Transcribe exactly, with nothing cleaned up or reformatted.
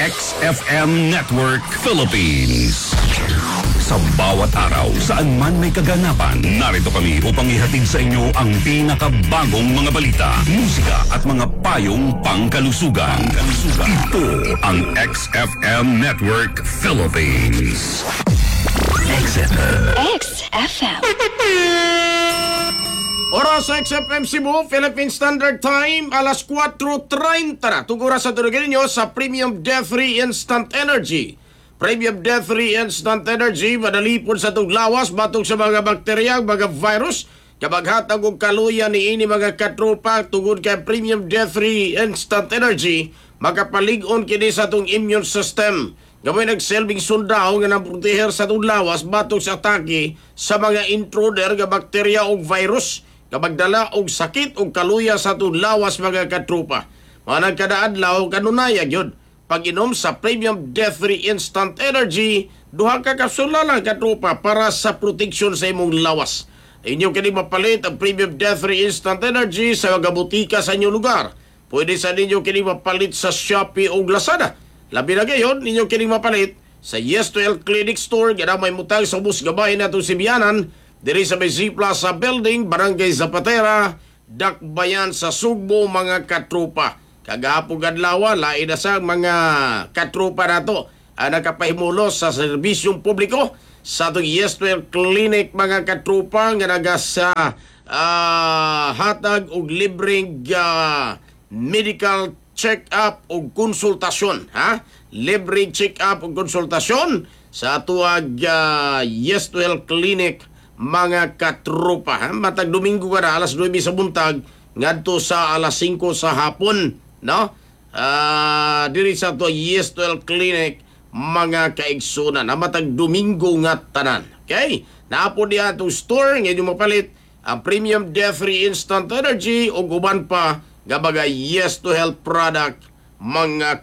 X F M Network Philippines. Sa bawat araw, saan man may kaganapan, narito kami upang ihatid sa inyo ang pinakabagong mga balita, musika at mga payong pangkalusugan. pangkalusugan. Ito ang X F M Network Philippines. X F M. X F M. Oras sa X F M Cebu, Philippine Standard Time, alas kwatro treinta na. Tugura sa tulogin ninyo sa Premium Death Free Instant Energy. Premium Death Free Instant Energy, madali po sa tuglawas, batog sa mga bakterya, mga virus, kabaghatag og kaluyan ni ini mga katropa, tugod kay Premium Death Free Instant Energy, makapalig-on kini sa itong immune system. Gawin nagselbing sundaw nga naproteher sa tuglawas, batog sa atake sa mga intruder, nga bakterya o virus, kabagdala og sakit o kaluya sa tuglawas mga katropa. Mga nagkadaadlaw, kanunayag yun. Pag-inom sa Premium Death Free Instant Energy, duha ka kapsula lang katropa para sa proteksyon sa imong lawas. Inyong kini mapalit ang Premium Death Free Instant Energy sa mga butika sa inyong lugar. Pwede sa ninyo kini mapalit sa Shopee o Lazada. Labi na gayon, ninyo kini mapalit sa Yes to Health Clinic Store, gana may mutang sa bus gabay na itong Sibianan, diri sa may Z Plaza Building, Barangay Zapatera, Dakbayan sa Sugbo mga katropa. Kagahapon adlaw, lain na sa mga katropa nato ang nakapahimulos sa serbisyong publiko sa itong Yes to Health Clinic mga katropa nga naga sa uh, hatag og libreng uh, medical check-up o konsultasyon. Ha? Libreng check-up o konsultasyon sa tuwag uh, Yes to Health Clinic mga katropa. Ha? Matag Domingo ka na, alas nuwebe sa buntag, ngadto sa alas singko sa hapon. No? Uh, diri sa to Yes to Health Clinic mga kaigsunan na matag Domingo nga tanan. Okay? Naapo diya itong store ngayon mapalit ang Premium Death Free Instant Energy o guban pa gabaga Yes to Health product mga